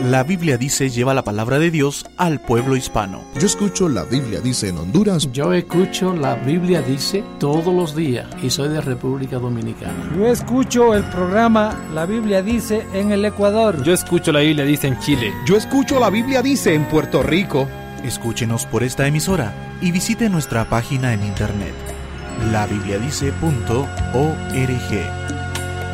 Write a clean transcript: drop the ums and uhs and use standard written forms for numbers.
La Biblia Dice lleva la palabra de Dios al pueblo hispano. Yo escucho La Biblia Dice en Honduras. Yo escucho La Biblia Dice todos los días y soy de República Dominicana. Yo escucho el programa La Biblia Dice en el Ecuador. Yo escucho La Biblia Dice en Chile. Yo escucho La Biblia Dice en Puerto Rico. Escúchenos por esta emisora y visite nuestra página en internet, labibliadice.org.